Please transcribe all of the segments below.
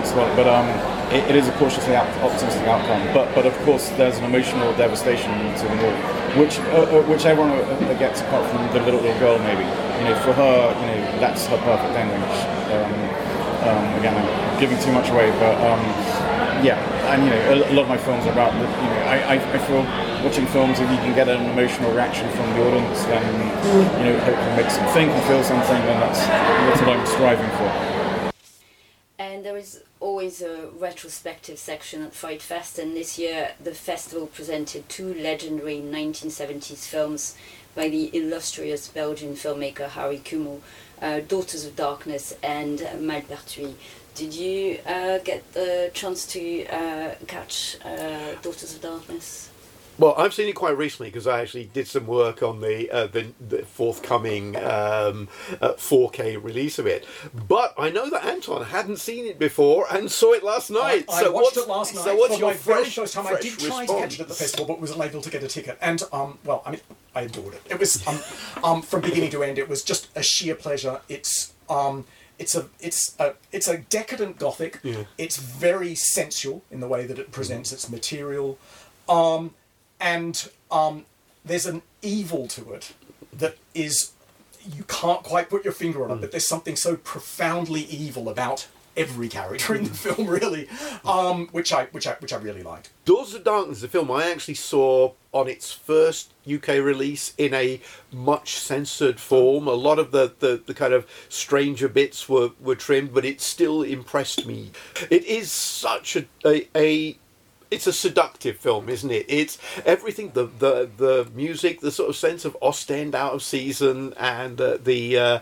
to swallow. But it is a cautiously optimistic outcome. But of course, there's an emotional devastation to them all, which everyone gets apart from the little girl. Maybe for her, that's her perfect ending. Again, I'm giving too much away, but yeah, and a lot of my films are about I feel watching films, if you can get an emotional reaction from the audience, then hopefully makes them think and feel something, and that's what I'm striving for. And there is always a retrospective section at Fright Fest, and this year the festival presented two legendary 1970s films by the illustrious Belgian filmmaker Harry Kumel, Daughters of Darkness and Malpertuis. Did you get the chance to catch Daughters of Darkness? Well, I've seen it quite recently because I actually did some work on the forthcoming 4K release of it. But I know that Anton hadn't seen it before and saw it last night. I watched it last night. So what's for your my very first time. I did try response? to catch it at the festival, but was unable to get a ticket. And I adored it. It was from beginning to end. It was just a sheer pleasure. It's a decadent gothic. Yeah. It's very sensual in the way that it presents its material. And there's an evil to it that is, you can't quite put your finger on it, but there's something so profoundly evil about every character in the film, really, which I really liked. Daughters of Darkness, the film I actually saw on its first UK release in a much censored form. A lot of the kind of stranger bits were trimmed, but it still impressed me. It is such it's a seductive film, isn't it? It's everything, the music, the sort of sense of Ostend out of season, and the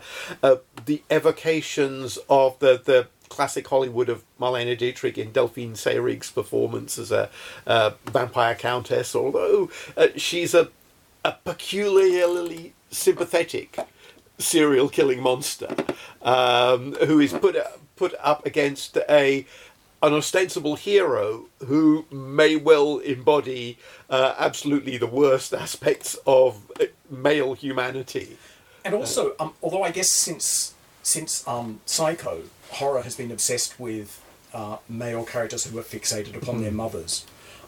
evocations of the classic Hollywood of Marlene Dietrich in Delphine Seyrig's performance as a vampire countess, although she's a peculiarly sympathetic serial killing monster who is put up against an ostensible hero who may well embody absolutely the worst aspects of male humanity. And also, although I guess since Psycho, horror has been obsessed with male characters who are fixated upon their mothers,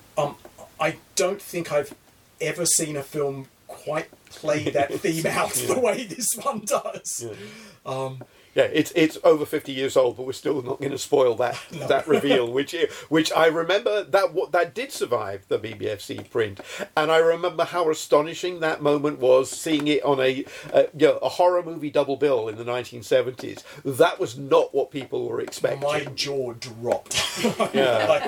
I don't think I've ever seen a film quite play that theme out the way this one does. Yeah. Yeah, it's over 50 years old, but we're still not going to spoil that that reveal, which I remember that did survive the BBFC print, and I remember how astonishing that moment was, seeing it on a horror movie double bill in the 1970s. That was not what people were expecting. My jaw dropped. Yeah.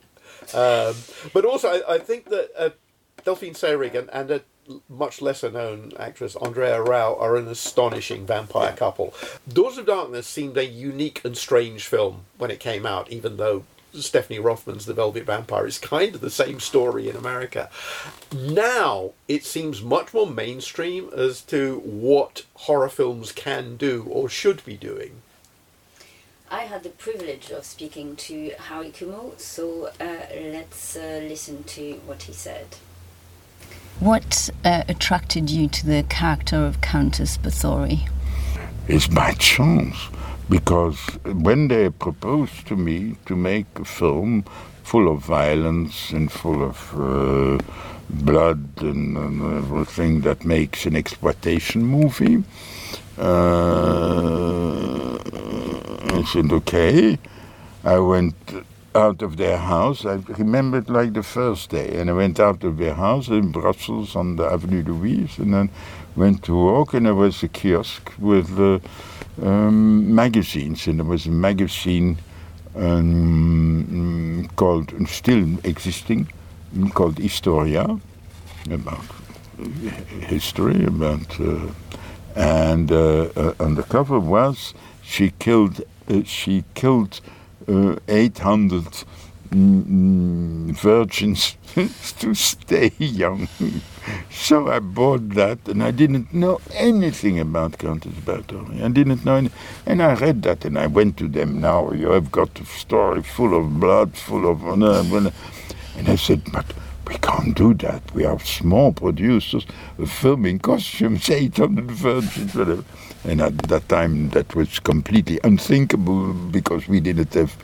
But also, I think that Delphine Seyrig and a much lesser known actress Andrea Rao are an astonishing vampire couple. Daughters of Darkness seemed a unique and strange film when it came out, even though Stephanie Rothman's The Velvet Vampire is kind of the same story in America. Now it seems much more mainstream as to what horror films can do or should be doing. I had the privilege of speaking to Harry Kumel, so let's listen to what he said. What attracted you to the character of Countess Bathory? It's by chance, because when they proposed to me to make a film full of violence and full of blood and everything that makes an exploitation movie, I said, okay. I went out of their house. I remember it like the first day. And I went out of their house in Brussels on the Avenue Louise, and then went to walk, and there was a kiosk with magazines. And there was a magazine called, still existing, called Historia, about history, and on the cover was she killed 800 virgins to stay young. So I bought that, and I didn't know anything about Countess Bathory. I didn't know anything. And I read that, and I went to them. Now you have got a story full of blood, full of honor. And I said, but we can't do that. We are small producers of filming costumes, 800 virgins, whatever. And at that time, that was completely unthinkable, because we didn't have